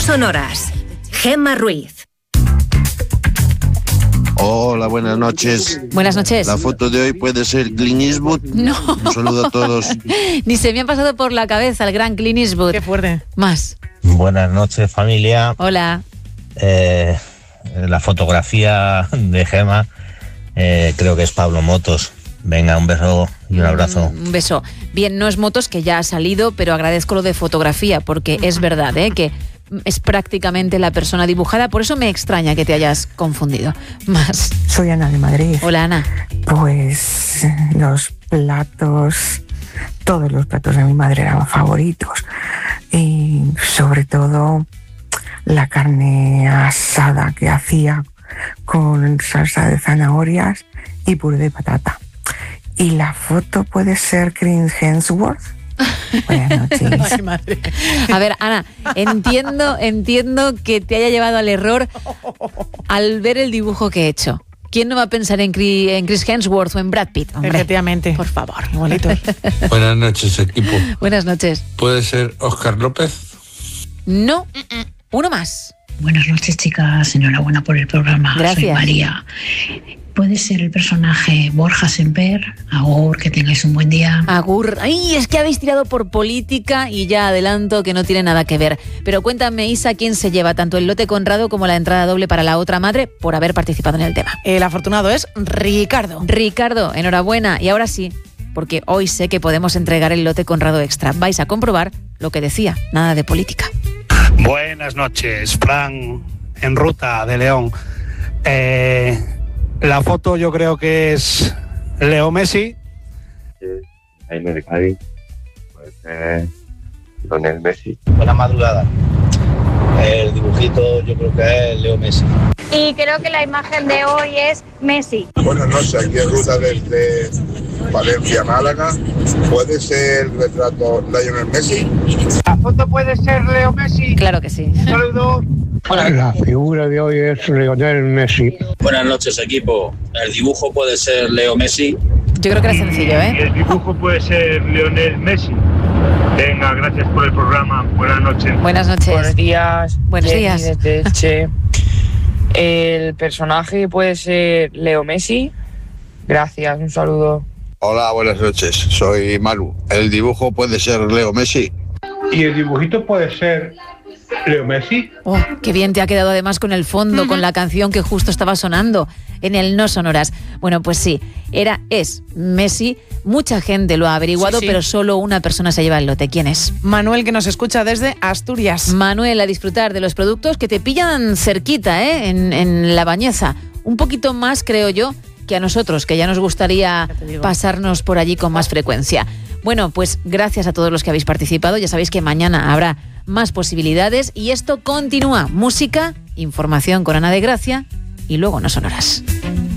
sonoras. Gemma Ruiz. Hola, buenas noches. Buenas noches. La foto de hoy puede ser Clint Eastwood. No. Un saludo a todos. Ni se me ha pasado por la cabeza el gran Clint Eastwood. Qué fuerte. Más. Buenas noches, familia. Hola. La fotografía de Gemma, creo que es Pablo Motos. Venga, un beso y un abrazo. Un beso. Bien, no es Motos, que ya ha salido, pero agradezco lo de fotografía, porque es verdad, que es prácticamente la persona dibujada. Por eso me extraña que te hayas confundido. Más. Soy Ana de Madrid. Hola, Ana. Pues los platos, todos los platos de mi madre eran favoritos. Y sobre todo la carne asada que hacía con salsa de zanahorias y puré de patata. ¿Y la foto puede ser Chris Hemsworth? Buenas noches. Ay, madre. A ver, Ana, entiendo que te haya llevado al error al ver el dibujo que he hecho. ¿Quién no va a pensar en Chris Hemsworth o en Brad Pitt? Hombre, efectivamente. por favor. Igualitos. Buenas noches, equipo. Buenas noches. ¿Puede ser Óscar López? No. Uno más. Buenas noches, chicas. Enhorabuena por el programa. Gracias. Soy María. ¿Puede ser el personaje Borja Semper? Agur, que tengáis un buen día. Agur. Ay, es que habéis tirado por política y ya adelanto que no tiene nada que ver. Pero cuéntame, Isa, ¿quién se lleva tanto el lote Conrado como la entrada doble para la otra madre por haber participado en el tema? El afortunado es Ricardo. Ricardo, enhorabuena. Y ahora sí, porque hoy sé que podemos entregar el lote Conrado Extra. Vais a comprobar lo que decía, nada de política. Buenas noches, Fran, en ruta de León. La foto yo creo que es Leo Messi. Jaime de Cádiz, puede ser Lionel Messi. Buena madrugada. El dibujito yo creo que es Leo Messi. Y creo que la imagen de hoy es Messi. Buenas noches, aquí en ruta desde Valencia, Málaga. ¿Puede ser el retrato Lionel Messi? ¿La foto puede ser Leo Messi? Claro que sí. Saludos. La figura de hoy es Lionel Messi. Buenas noches, equipo. El dibujo puede ser Leo Messi. Yo creo que era sencillo, El dibujo puede ser Lionel Messi. Venga, gracias por el programa. Buenas noches. Buenas noches. Buenos días. Buenos Jenny días. desde Elche. El personaje puede ser Leo Messi. Gracias, un saludo. Hola, buenas noches. Soy Manu. ¿El dibujo puede ser Leo Messi? ¿Y el dibujito puede ser Leo Messi? Oh, qué bien te ha quedado además con el fondo, con la canción que justo estaba sonando en el No Sonoras. Bueno, pues sí, es Messi. Mucha gente lo ha averiguado, Sí. pero solo una persona se lleva el lote. ¿Quién es? Manuel, que nos escucha desde Asturias. Manuel, a disfrutar de los productos que te pillan cerquita, en La Bañeza. Un poquito más, creo yo, que a nosotros, que ya nos gustaría pasarnos por allí con más frecuencia. Bueno, pues gracias a todos los que habéis participado. Ya sabéis que mañana habrá más posibilidades y esto continúa. Música, información con Ana de Gracia y luego No Sonoras.